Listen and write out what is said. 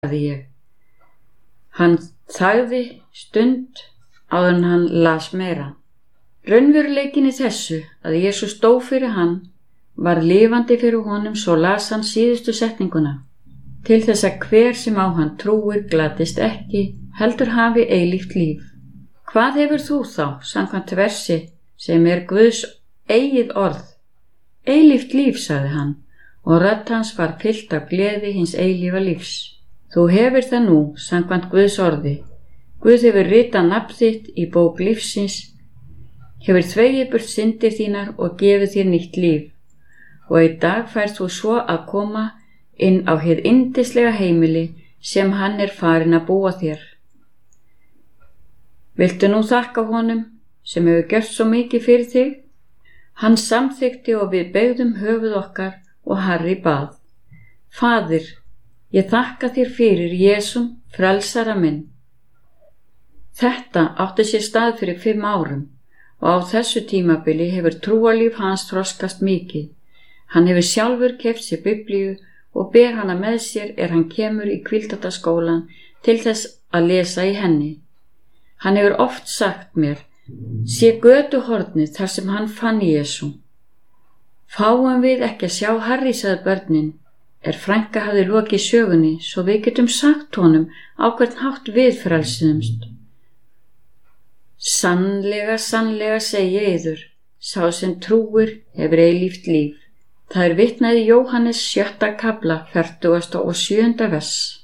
sagði ég. Hann þagði stund áður en hann las meira. Raunveruleikinn í þessu að Jesús dó fyrir hann var lifandi fyrir honum, svo las hann síðustu setninguna. Til þess að hver sem á hann trúir glatist ekki, heldur hafi eilíft líf. Hvað hefur þú þá, samkvæmt versi, sem Guðs eigið orð? Eilíft líf, sagði hann, og rödd hans var fyllt af gleði hins eilífa lífs. Þú hefur það nú, samkvæmt Guðs orði. Guð hefur ritað nafn þitt í bók lífsins, hefur þvegið burt syndir þínar og gefið þér nýtt líf. Og í dag færð þú svo að koma inn á hið yndislega heimili sem hann farinn að búa þér. Viltu nú þakka honum sem hefur gert svo mikið fyrir þig? Hann samþykkti og við beygðum höfuð okkar og Harry bað. Faðir, ég þakka þér fyrir Jesum, frelsara minn. Þetta átti sér stað fyrir 5 árum og á þessu tímabili hefur trúarlíf hans þroskast mikið. Hann hefur sjálfur keypt sér Biblíu og ber hana með sér hann kemur í hvíldardagsskólann til þess að lesa í henni. Hann hefur oft sagt mér, sé götuhornið þar sem hann fann Jesú. Fáum við ekki að sjá Harry, sagði börnin, frænka hafði lokið sögunni, svo við getum sagt honum á hvern hátt við frelsuðumst. Sannlega, sannlega segi ég yður, sá sem trúir hefur eilíft líf. Það vitnaði Jóhannes 6. kafla 47. vers.